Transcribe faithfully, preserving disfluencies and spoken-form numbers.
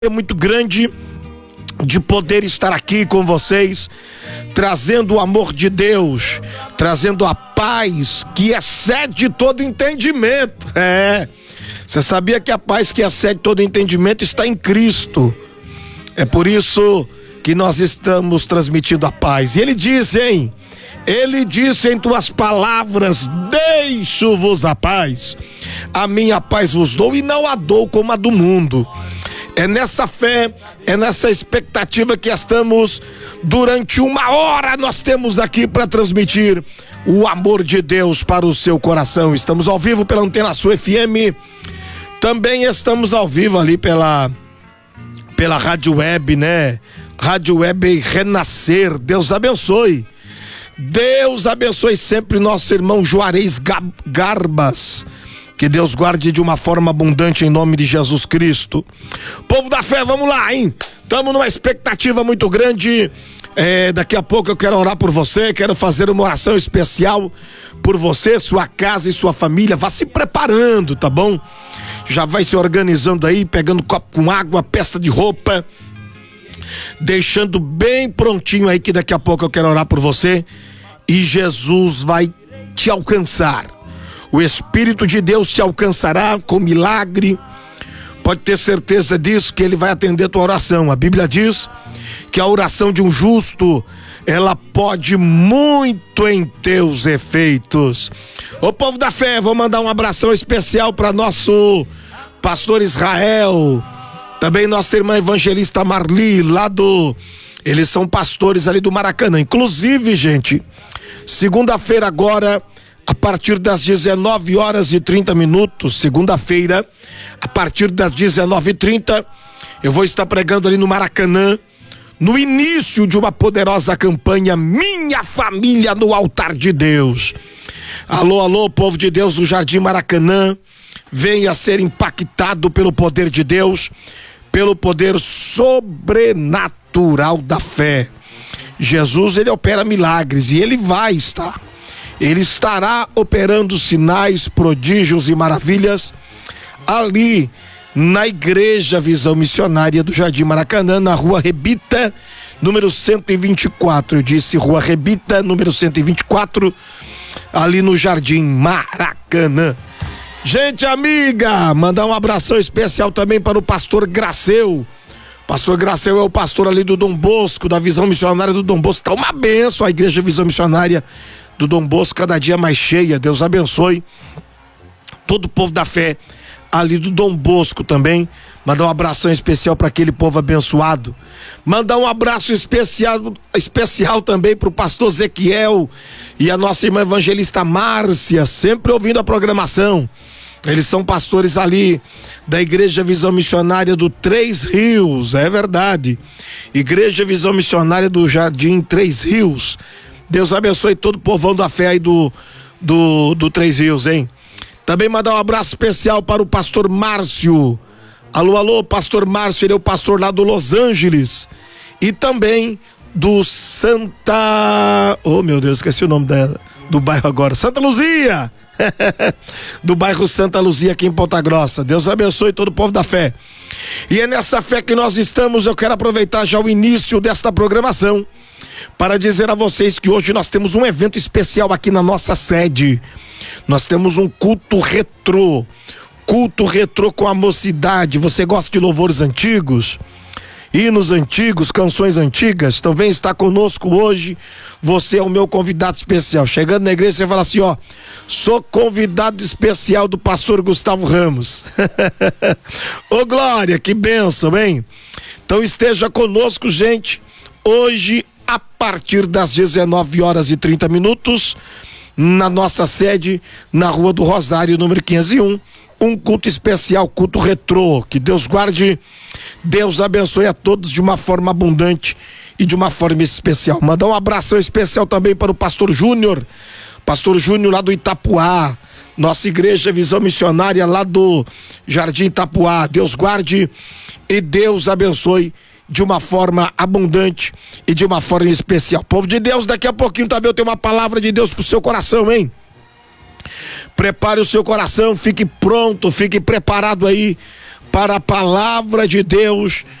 É muito grande de poder estar aqui com vocês, trazendo o amor de Deus, trazendo a paz que excede todo entendimento. É, você sabia que a paz que excede todo entendimento está em Cristo? É por isso que nós estamos transmitindo a paz. E ele diz, hein? Ele disse em tuas palavras: deixo-vos a paz, a minha paz vos dou e não a dou como a do mundo. É nessa fé, é nessa expectativa que estamos durante uma hora. Nós temos aqui para transmitir o amor de Deus para o seu coração. Estamos ao vivo pela Antena Sul F M, também estamos ao vivo ali pela pela Rádio Web, né? Rádio Web Renascer. Deus abençoe. Deus abençoe sempre nosso irmão Juarez Garbas. Que Deus guarde de uma forma abundante em nome de Jesus Cristo. Povo da fé, vamos lá, hein? Estamos numa expectativa muito grande. É, daqui a pouco eu quero orar por você, quero fazer uma oração especial por você, sua casa e sua família. Vá se preparando, tá bom? Já vai se organizando aí, pegando copo com água, peça de roupa, deixando bem prontinho aí, que daqui a pouco eu quero orar por você e Jesus vai te alcançar. O Espírito de Deus te alcançará com milagre. Pode ter certeza disso, que ele vai atender a tua oração. A Bíblia diz que a oração de um justo, ela pode muito em teus efeitos. Ô povo da fé, vou mandar um abração especial para nosso pastor Israel, também nossa irmã evangelista Marli, lá do... Eles são pastores ali do Maracanã. Inclusive, gente, segunda-feira agora, a partir das dezenove horas e trinta minutos, segunda-feira, a partir das dezenove e trinta, eu vou estar pregando ali no Maracanã, no início de uma poderosa campanha, Minha Família no Altar de Deus. Alô, alô, povo de Deus do Jardim Maracanã, venha ser impactado pelo poder de Deus, pelo poder sobrenatural da fé. Jesus, ele opera milagres e ele vai estar. Ele estará operando sinais, prodígios e maravilhas ali na Igreja Visão Missionária do Jardim Maracanã, na Rua Rebita, número cento e vinte e quatro. Eu disse Rua Rebita, número cento e vinte e quatro, ali no Jardim Maracanã. Gente amiga, mandar um abração especial também para o pastor Graceu. Pastor Graceu é o pastor ali do Dom Bosco, da Visão Missionária do Dom Bosco. Tá uma benção a Igreja Visão Missionária do Dom Bosco, cada dia mais cheia. Deus abençoe todo o povo da fé ali do Dom Bosco também. Mandar um abração especial para aquele povo abençoado. Mandar um abraço especial especial também para o pastor Ezequiel e a nossa irmã evangelista Márcia, sempre ouvindo a programação. Eles são pastores ali da Igreja Visão Missionária do Três Rios, é verdade. Igreja Visão Missionária do Jardim Três Rios. Deus abençoe todo o povão da fé aí do, do, do Três Rios, hein? Também mandar um abraço especial para o pastor Márcio. Alô, alô, pastor Márcio, ele é o pastor lá do Los Angeles. E também do Santa... Oh, meu Deus, esqueci o nome dela, do bairro agora. Santa Luzia! Do bairro Santa Luzia, aqui em Ponta Grossa. Deus abençoe todo o povo da fé. E é nessa fé que nós estamos. Eu quero aproveitar já o início desta programação para dizer a vocês que hoje nós temos um evento especial aqui na nossa sede. Nós temos um culto retrô, culto retrô com a mocidade. Você gosta de louvores antigos, hinos antigos, canções antigas? Então vem estar conosco hoje. Você é o meu convidado especial. Chegando na igreja, você fala assim, ó: sou convidado especial do pastor Gustavo Ramos. Ô glória, que bênção, hein? Então esteja conosco, gente, hoje a partir das dezenove horas e trinta minutos, na nossa sede, na Rua do Rosário, número quinhentos e um, um culto especial, culto retrô. Que Deus guarde, Deus abençoe a todos de uma forma abundante e de uma forma especial. Mandar um abração especial também para o pastor Júnior, pastor Júnior lá do Itapuá, nossa Igreja Visão Missionária lá do Jardim Itapuá. Deus guarde e Deus abençoe de uma forma abundante e de uma forma especial. Povo de Deus, daqui a pouquinho também eu tenho uma palavra de Deus pro seu coração, hein? Prepare o seu coração, fique pronto, fique preparado aí para a palavra de Deus